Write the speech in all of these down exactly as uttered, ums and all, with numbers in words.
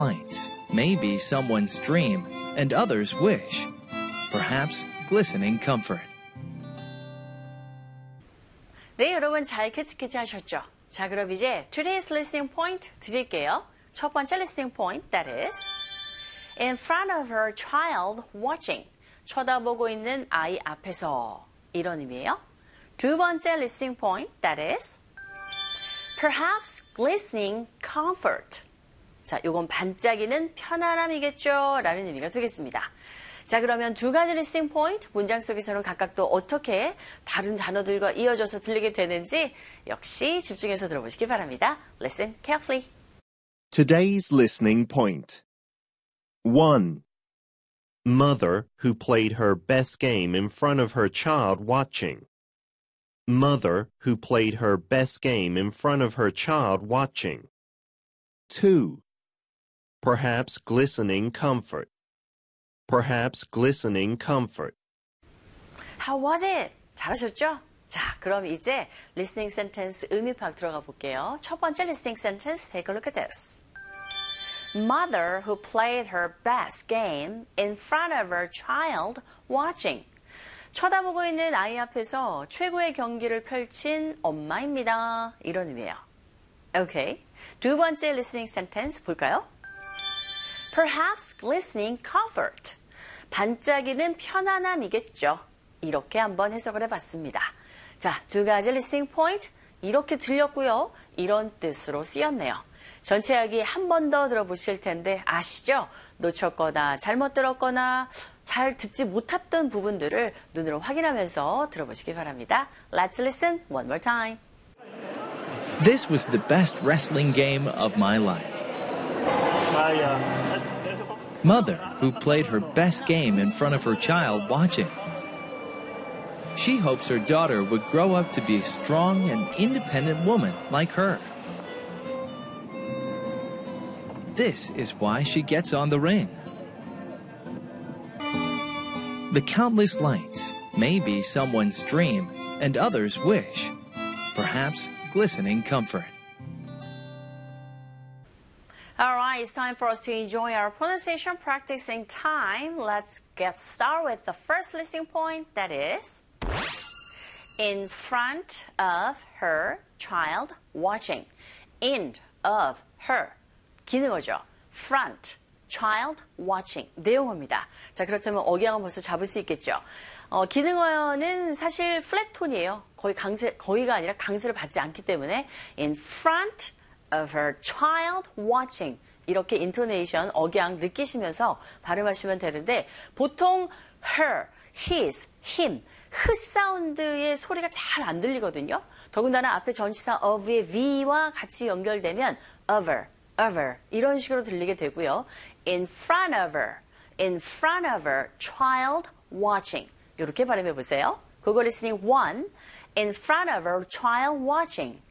lights may be someone's dream and others' wish. Perhaps glistening comfort. 네, 여러분 잘 캐치캐치 하셨죠? 자, 그럼 이제 today's listening point 드릴게요. 첫 번째 listening point, that is in front of her child watching. 쳐다보고 있는 아이 앞에서. 이런 의미예요. 두 번째 listening point, that is perhaps glistening comfort. 자, 요건 반짝이는 편안함이겠죠? 라는 의미가 되겠습니다. 자, 그러면 두 가지 listening point, 문장 속에서는 각각 또 어떻게 다른 단어들과 이어져서 들리게 되는지 역시 집중해서 들어보시기 바랍니다. Listen carefully. Today's listening point. one. Mother who played her best game in front of her child watching. Mother who played her best game in front of her child watching. two. Perhaps glistening comfort. Perhaps glistening comfort. How was it? 잘하셨죠? 자, 그럼 이제 listening sentence 의미 파악 들어가 볼게요. 첫 번째 listening sentence, take a look at this. Mother who played her best game in front of her child watching. 쳐다보고 있는 아이 앞에서 최고의 경기를 펼친 엄마입니다. 이런 의미예요. 오케이. 두 번째 listening sentence 볼까요? Perhaps glistening comfort. 반짝이는 편안함이겠죠. 이렇게 한번 해석을 해봤습니다. 자, 두 가지 listening point 이렇게 들렸고요. 이런 뜻으로 쓰였네요. 전체 이야기 한 번 더 들어보실 텐데 아시죠? 놓쳤거나 잘못 들었거나 잘 듣지 못했던 부분들을 눈으로 확인하면서 들어보시기 바랍니다. Let's listen one more time. This was the best wrestling game of my life. Mother, who played her best game in front of her child watching. She hopes her daughter would grow up to be a strong and independent woman like her. This is why she gets on the ring. The countless lights may be someone's dream and others' wish. Perhaps glistening comfort. All right, it's time for us to enjoy our pronunciation practicing time. Let's get started with the first listening point, that is in front of her child watching. In of her. 기능어죠. front, child watching. 내용어입니다. 자, 그렇다면 억양은 벌써 잡을 수 있겠죠. 어, 기능어는 사실 플랫톤이에요. 거의 강세, 거의가 아니라 강세를 받지 않기 때문에 in front of her child watching. 이렇게 인토네이션, 억양 느끼시면서 발음하시면 되는데 보통 her, his, him, 흐 사운드의 소리가 잘 안 들리거든요. 더군다나 앞에 전치사 of의 v와 같이 연결되면 over, over 이런 식으로 들리게 되고요. in front of her, in front of her child watching. 이렇게 발음해 보세요. 그거 listening one, in front of her child watching.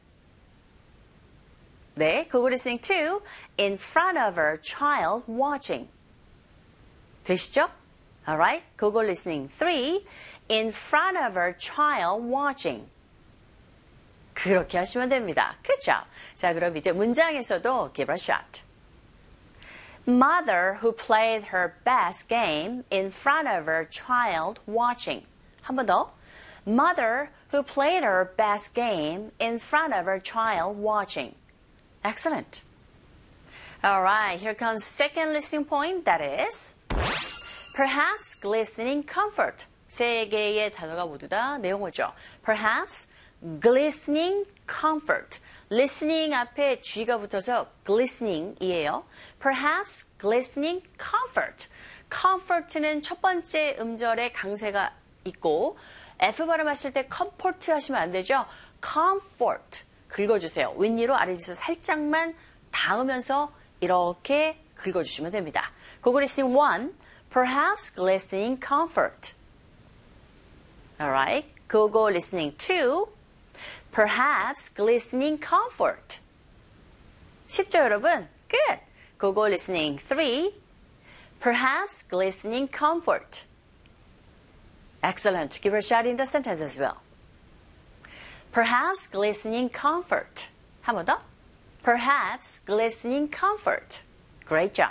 네, 그거 listening two, in front of her child watching. 되시죠? Alright, 그거 listening three, in front of her child watching. 그렇게 하시면 됩니다. Good job. 자, 그럼 이제 문장에서도 give a shot. Mother who played her best game in front of her child watching. 한 번 더. Mother who played her best game in front of her child watching. Excellent. All right, here comes second listening point, that is perhaps glistening comfort. 세 개의 단어가 모두 다 내용어죠. Perhaps glistening comfort. listening 앞에 G가 붙어서 glistening이에요. Perhaps glistening comfort. comfort는 첫 번째 음절에 강세가 있고 F 발음하실 때 comfort 하시면 안 되죠. comfort. 긁어주세요. 윗니로 아래 밑으로 살짝만 닿으면서 이렇게 긁어주시면 됩니다. 그거 listening one, perhaps glistening comfort. Alright. 그거 listening two, perhaps glistening comfort. 쉽죠, 여러분? Good. 그거 listening three, perhaps glistening comfort. Excellent. Give her a shot in the sentence as well. Perhaps glistening comfort. 한 번 더. Perhaps glistening comfort. Great job.